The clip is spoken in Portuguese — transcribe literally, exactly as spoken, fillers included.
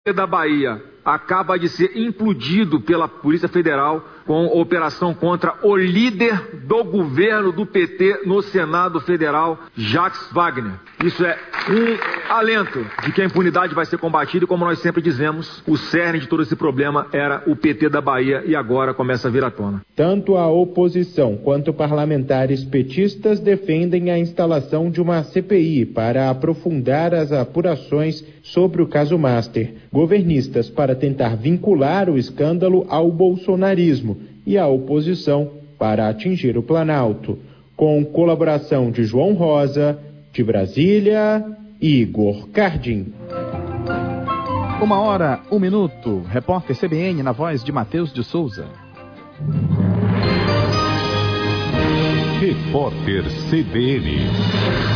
da Bahia acaba de ser implodido pela Polícia Federal com operação contra o líder do governo do P T no Senado Federal, Jacques Wagner. Isso é um alento de que a impunidade vai ser combatida e, como nós sempre dizemos, o cerne de todo esse problema era o P T da Bahia e agora começa a vir à tona. Tanto a oposição quanto parlamentares petistas defendem a instalação de uma C P I para aprofundar as apurações sobre o caso Master. Governistas para tentar vincular o escândalo ao bolsonarismo e a oposição para atingir o Planalto. Com colaboração de João Rosa, de Brasília, Igor Cardim. Uma hora, um minuto. Repórter C B N na voz de Matheus de Souza. Repórter C B N.